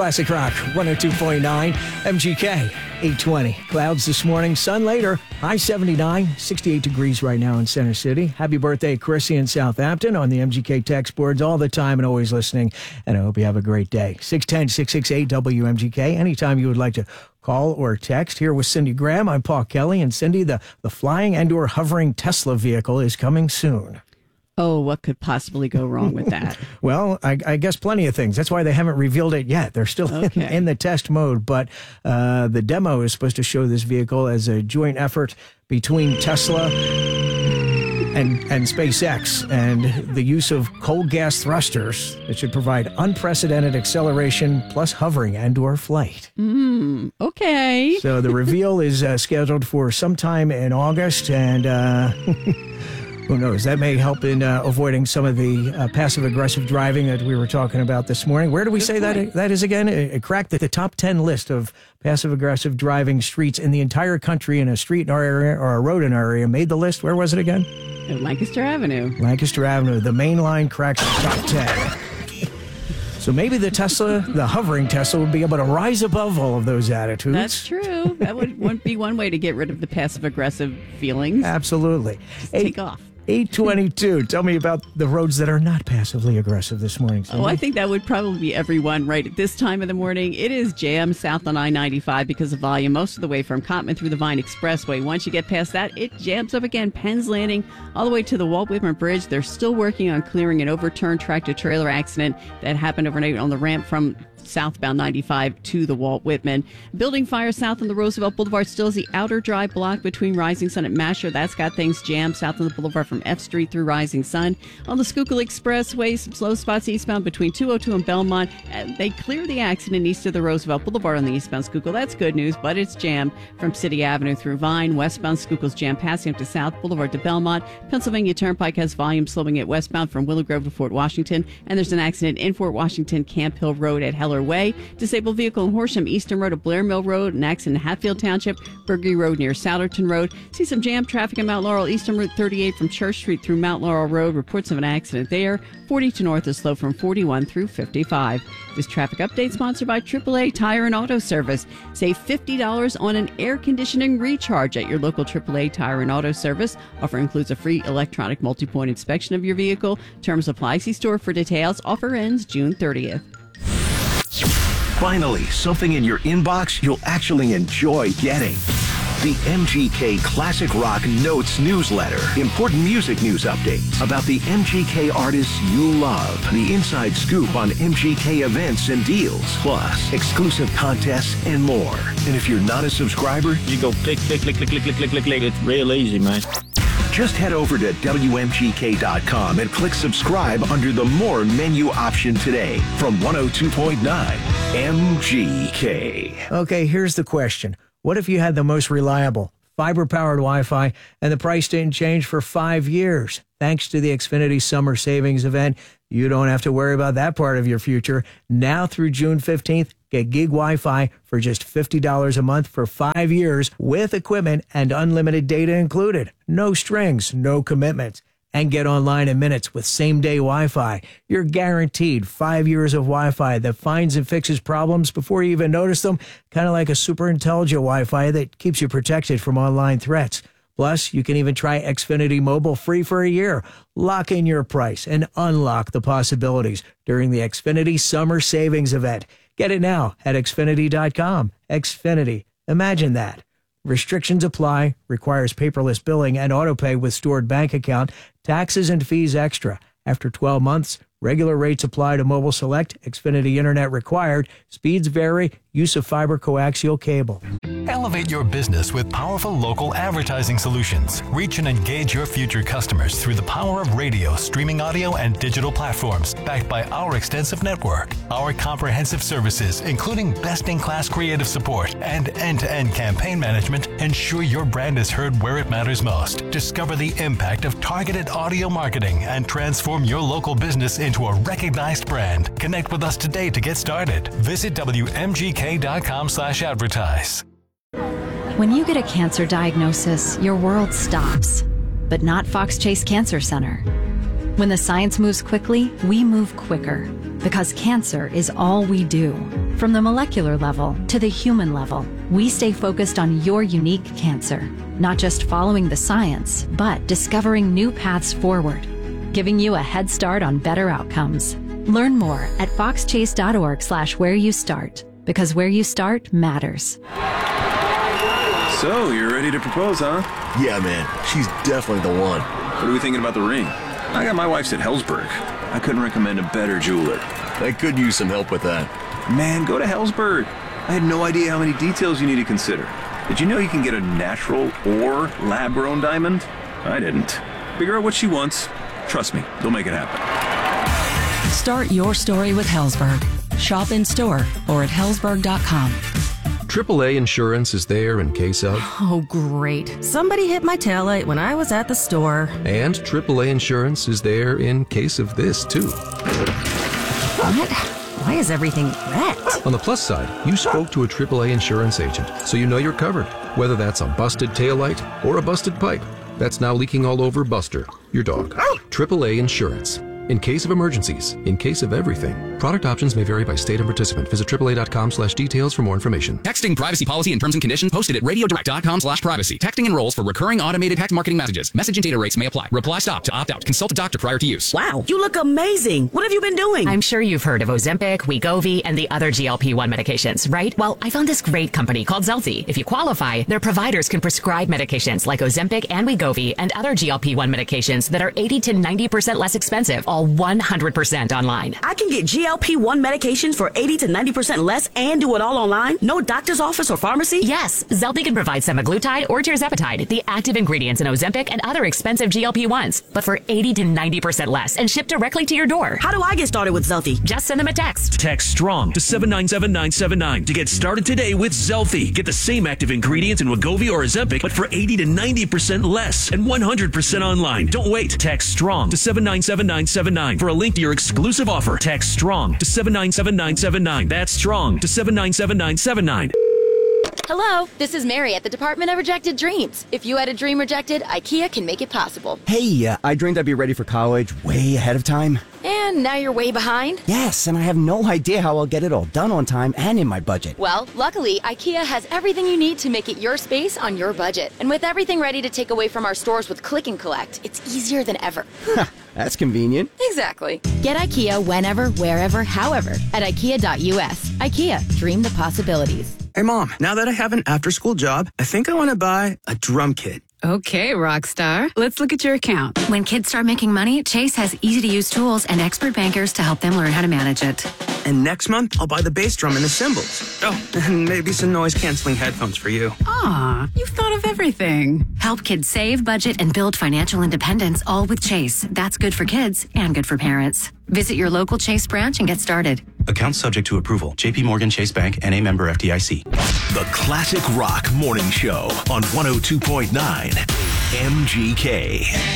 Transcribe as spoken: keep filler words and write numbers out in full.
Classic Rock one oh two point nine, M G K eight twenty. Clouds this morning, sun later, high seventy-nine, sixty-eight degrees right now in Center City. Happy birthday, Chrissy in Southampton on the M G K text boards all the time and always listening. And I hope you have a great day. six one zero, six six eight, W M G K. Anytime you would like to call or text. Here with Cindy Graham, I'm Paul Kelly. And Cindy, the, the flying and or hovering Tesla vehicle is coming soon. Oh, what could possibly go wrong with that? Well, I, I guess plenty of things. That's why they haven't revealed it yet. They're still okay. in, in the test mode. But uh, the demo is supposed to show this vehicle as a joint effort between Tesla and, and SpaceX, and the use of cold gas thrusters that should provide unprecedented acceleration plus hovering and or flight. Mm, okay. So the reveal is uh, scheduled for sometime in August, and uh, who knows? That may help in uh, avoiding some of the uh, passive-aggressive driving that we were talking about this morning. Where do we Good say that that is again? It, it cracked the, the top ten list of passive-aggressive driving streets in the entire country, in a street in our area or a road in our area. Made the list. Where was it again? Lancaster Avenue. Lancaster Avenue. The main line cracked the top ten. So maybe the Tesla, the hovering Tesla, would be able to rise above all of those attitudes. That's true. That would, would be one way to get rid of the passive-aggressive feelings. Absolutely. Just take off. eight twenty-two. Tell me about the roads that are not passively aggressive this morning, Cindy. Oh, I think that would probably be everyone right at this time of the morning. It is jammed south on I ninety-five because of volume most of the way from Cottman through the Vine Expressway. Once you get past that, it jams up again. Penn's Landing all the way to the Walt Whitman Bridge. They're still working on clearing an overturned tractor-trailer accident that happened overnight on the ramp from southbound ninety-five to the Walt Whitman. Building fire south on the Roosevelt Boulevard still is the outer drive block between Rising Sun and Masher. That's got things jammed south on the boulevard from F Street through Rising Sun. On the Schuylkill Expressway, some slow spots eastbound between two oh two and Belmont. And they cleared the accident east of the Roosevelt Boulevard on the eastbound Schuylkill. That's good news, but it's jammed from City Avenue through Vine. Westbound Schuylkill's jammed passing up to South Boulevard to Belmont. Pennsylvania Turnpike has volume slowing it westbound from Willow Grove to Fort Washington. And there's an accident in Fort Washington, Camp Hill Road at Heller Way. Disabled vehicle in Horsham, Eastern Road at Blair Mill Road, an accident in Hatfield Township, Burgee Road near Souderton Road. See some jam traffic in Mount Laurel, Eastern Route thirty-eight from Church Street through Mount Laurel Road. Reports of an accident there. forty-two north is slow from forty-one through fifty-five. This traffic update sponsored by triple A Tire and Auto Service. Save fifty dollars on an air conditioning recharge at your local triple A Tire and Auto Service. Offer includes a free electronic multi-point inspection of your vehicle. Terms apply. See store for details. Offer ends June thirtieth. Finally, something in your inbox you'll actually enjoy getting. The M G K Classic Rock Notes newsletter. Important music news updates about the M G K artists you love. The inside scoop on M G K events and deals. Plus, exclusive contests and more. And if you're not a subscriber, you go click, click, click, click, click, click, click, click, click. It's real easy, man. Just head over to W M G K dot com and click subscribe under the More menu option today from one oh two point nine M G K. Okay, here's the question. What if you had the most reliable fiber-powered Wi-Fi and the price didn't change for five years? Thanks to the Xfinity Summer Savings Event, you don't have to worry about that part of your future. Now through June fifteenth, get gig Wi-Fi for just fifty dollars a month for five years with equipment and unlimited data included. No strings, no commitments. And get online in minutes with same-day Wi-Fi. You're guaranteed five years of Wi-Fi that finds and fixes problems before you even notice them, kind of like a super intelligent Wi-Fi that keeps you protected from online threats. Plus, you can even try Xfinity Mobile free for a year. Lock in your price and unlock the possibilities during the Xfinity Summer Savings Event. Get it now at Xfinity dot com. Xfinity. Imagine that. Restrictions apply, requires paperless billing and autopay with stored bank account, taxes and fees extra. After twelve months, regular rates apply to Mobile Select, Xfinity Internet required, speeds vary, use of fiber coaxial cable. Elevate your business with powerful local advertising solutions. Reach and engage your future customers through the power of radio, streaming audio, and digital platforms, backed by our extensive network. Our comprehensive services, including best-in-class creative support and end-to-end campaign management, ensure your brand is heard where it matters most. Discover the impact of targeted audio marketing and transform your local business into a recognized brand. Connect with us today to get started. Visit W M G K dot com slash advertise. When you get a cancer diagnosis, your world stops. But not Fox Chase Cancer Center. When the science moves quickly, we move quicker. Because cancer is all we do. From the molecular level to the human level, we stay focused on your unique cancer. Not just following the science, but discovering new paths forward. Giving you a head start on better outcomes. Learn more at foxchase.org slash where you start. Because where you start matters. So, you're ready to propose, huh? Yeah, man. She's definitely the one. What are we thinking about the ring? I got my wife's at Helzberg. I couldn't recommend a better jeweler. I could use some help with that. Man, go to Helzberg. I had no idea how many details you need to consider. Did you know you can get a natural or lab-grown diamond? I didn't. Figure out what she wants. Trust me, they'll make it happen. Start your story with Helzberg. Shop in store or at helzberg dot com. triple A Insurance is there in case of... Oh, great. Somebody hit my taillight when I was at the store. And triple A Insurance is there in case of this, too. What? Why is everything red? On the plus side, you spoke to a triple A Insurance agent, so you know you're covered. Whether that's a busted taillight or a busted pipe that's now leaking all over Buster, your dog. triple A Insurance. In case of emergencies, in case of everything. Product options may vary by state and participant. Visit triple A dot com slash details for more information. Texting privacy policy and terms and conditions posted at radiodirect dot com slash privacy. Texting enrolls for recurring automated text marketing messages. Message and data rates may apply. Reply stop to opt out. Consult a doctor prior to use. Wow, you look amazing. What have you been doing? I'm sure you've heard of Ozempic, Wegovy, and the other G L P one medications, right? Well, I found this great company called Zelty. If you qualify, their providers can prescribe medications like Ozempic and Wegovy and other G L P one medications that are eighty to ninety percent less expensive, all one hundred percent online. I can get G L P one medications for eighty to ninety percent less and do it all online? No doctor's office or pharmacy? Yes, Zelty can provide semaglutide or tirzepatide, the active ingredients in Ozempic and other expensive G L P ones, but for eighty to ninety percent less and shipped directly to your door. How do I get started with Zelty? Just send them a text. Text STRONG to seven nine seven nine seven nine to get started today with Zelty. Get the same active ingredients in Wegovy or Ozempic, but for eighty to ninety percent less and one hundred percent online. Don't wait. Text STRONG to seven nine seven nine seven nine for a link to your exclusive offer. Text STRONG to seven nine seven nine seven nine. That's STRONG to seven nine seven nine seven nine. Hello, this is Mary at the Department of Rejected Dreams. If you had a dream rejected, IKEA can make it possible. Hey, uh, I dreamed I'd be ready for college way ahead of time. And now you're way behind? Yes, and I have no idea how I'll get it all done on time and in my budget. Well, luckily, IKEA has everything you need to make it your space on your budget. And with everything ready to take away from our stores with Click and Collect, it's easier than ever. That's convenient. Exactly. Get IKEA whenever, wherever, however at IKEA dot U S. IKEA, dream the possibilities. Hey, Mom, now that I have an after-school job, I think I want to buy a drum kit. Okay, Rockstar. Let's look at your account. When kids start making money, Chase has easy-to-use tools and expert bankers to help them learn how to manage it. And next month, I'll buy the bass drum and the cymbals. Oh, and maybe some noise-canceling headphones for you. Aw, you've thought of everything. Help kids save, budget, and build financial independence, all with Chase. That's good for kids and good for parents. Visit your local Chase branch and get started. Account subject to approval. J P Morgan Chase Bank, N A member F D I C. The Classic Rock Morning Show on one oh two point nine M G K.